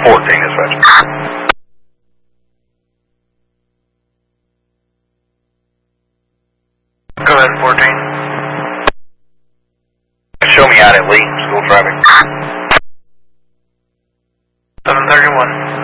14, dispatch. Go ahead, 14. Show me out at Lee, school traffic. 731.